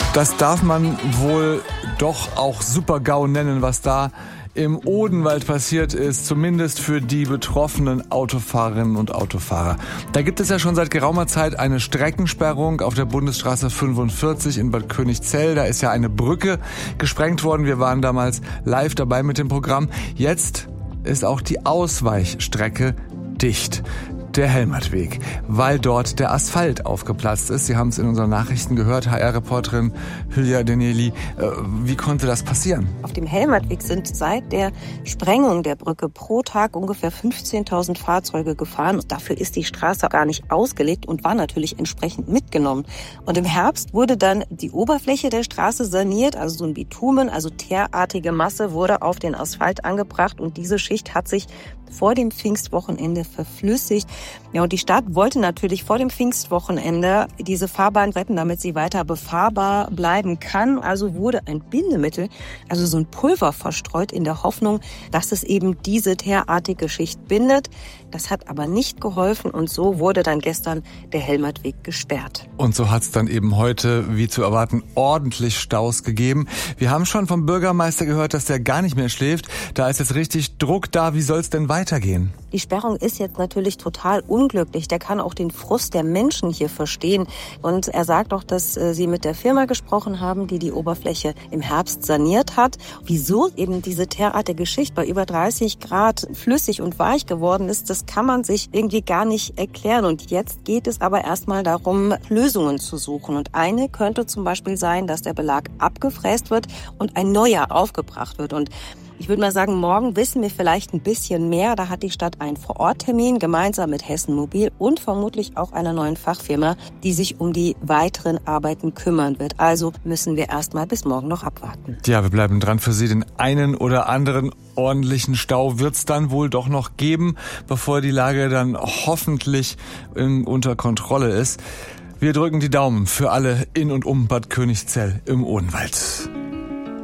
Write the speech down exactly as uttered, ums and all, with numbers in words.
Das darf man wohl doch auch Super-GAU nennen, was da im Odenwald passiert ist, zumindest für die betroffenen Autofahrerinnen und Autofahrer. Da gibt es ja schon seit geraumer Zeit eine Streckensperrung auf der Bundesstraße fünfundvierzig in Bad Königzell. Da ist ja eine Brücke gesprengt worden. Wir waren damals live dabei mit dem Programm. Jetzt ist auch die Ausweichstrecke dicht. Der Helmertweg, weil dort der Asphalt aufgeplatzt ist. Sie haben es in unseren Nachrichten gehört, H R-Reporterin Hülya Deneli. Wie konnte das passieren? Auf dem Helmertweg sind seit der Sprengung der Brücke pro Tag ungefähr fünfzehntausend Fahrzeuge gefahren. Dafür ist die Straße gar nicht ausgelegt und war natürlich entsprechend mitgenommen. Und im Herbst wurde dann die Oberfläche der Straße saniert, also so ein Bitumen, also teerartige Masse wurde auf den Asphalt angebracht und diese Schicht hat sich vor dem Pfingstwochenende verflüssigt. Ja, und die Stadt wollte natürlich vor dem Pfingstwochenende diese Fahrbahn retten, damit sie weiter befahrbar bleiben kann. Also wurde ein Bindemittel, also so ein Pulver verstreut in der Hoffnung, dass es eben diese teerartige Schicht bindet. Das hat aber nicht geholfen und so wurde dann gestern der Helmertweg gesperrt. Und so hat es dann eben heute, wie zu erwarten, ordentlich Staus gegeben. Wir haben schon vom Bürgermeister gehört, dass der gar nicht mehr schläft. Da ist jetzt richtig Druck da. Wie soll es denn weitergehen? Die Sperrung ist jetzt natürlich total unglücklich. Der kann auch den Frust der Menschen hier verstehen. Und er sagt auch, dass äh, sie mit der Firma gesprochen haben, die die Oberfläche im Herbst saniert hat. Wieso eben diese teerartige Schicht bei über dreißig Grad flüssig und weich geworden ist, das kann man sich irgendwie gar nicht erklären. Und jetzt geht es aber erstmal darum, Lösungen zu suchen. Und eine könnte zum Beispiel sein, dass der Belag abgefräst wird und ein neuer aufgebracht wird. Und ich würde mal sagen, morgen wissen wir vielleicht ein bisschen mehr. Da hat die Stadt einen Vororttermin gemeinsam mit Hessen Mobil und vermutlich auch einer neuen Fachfirma, die sich um die weiteren Arbeiten kümmern wird. Also müssen wir erst mal bis morgen noch abwarten. Ja, wir bleiben dran für Sie. Den einen oder anderen ordentlichen Stau wird es dann wohl doch noch geben, bevor die Lage dann hoffentlich in, unter Kontrolle ist. Wir drücken die Daumen für alle in und um Bad Königzell im Odenwald.